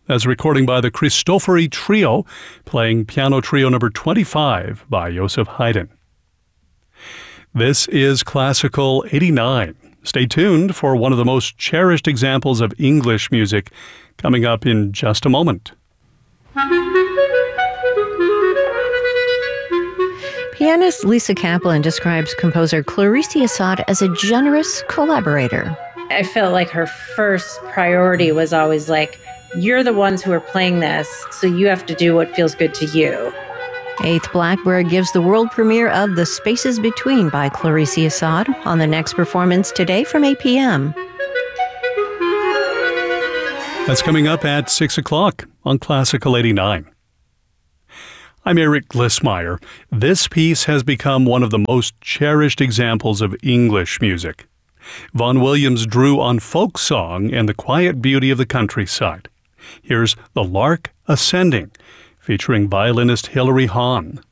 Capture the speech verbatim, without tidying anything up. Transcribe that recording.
That's a recording by the Cristofori Trio, playing Piano Trio number twenty-five by Joseph Haydn. This is Classical eighty-nine. Stay tuned for one of the most cherished examples of English music coming up in just a moment. Pianist Lisa Kaplan describes composer Clarice Assad as a generous collaborator. I felt like her first priority was always like, you're the ones who are playing this, so you have to do what feels good to you. Eighth Blackbird gives the world premiere of The Spaces Between by Clarice Assad on the next performance today from eight p.m. That's coming up at six o'clock on Classical eighty-nine. I'm Eric Glissmeyer. This piece has become one of the most cherished examples of English music. Vaughan Williams drew on folk song and the quiet beauty of the countryside. Here's The Lark Ascending, featuring violinist Hilary Hahn.